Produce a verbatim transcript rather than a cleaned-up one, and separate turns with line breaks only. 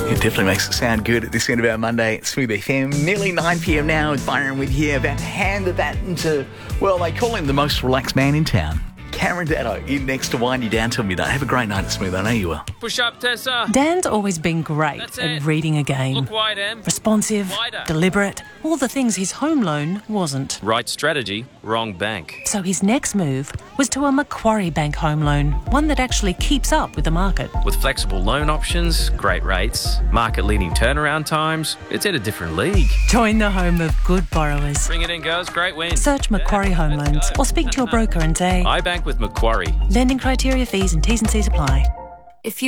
It definitely makes it sound good at this end of our Monday at Smooth F M. Nearly nine p.m. now with Byron with you. About to hand the baton to, well, they call him the most relaxed man in town. Cameron Datto in next to wind you down till midnight. Have a great night at Smooth. I know you will.
Push up, Tessa.
Dan's always been great
That's
at
it.
reading a game.
Look wide, Em.
Responsive,
Wider.
deliberate, all the things his home loan wasn't.
Right strategy, wrong bank.
So his next move was to a Macquarie Bank home loan, one that actually keeps up with the market.
With flexible loan options, great rates, market-leading turnaround times, it's in a different league.
Join the home of good borrowers.
Bring it in, girls. Great win.
Search Macquarie Home
Let's
Loans
go.
or speak to your broker and say,
I bank with Macquarie.
lending criteria, fees and T's and C's apply.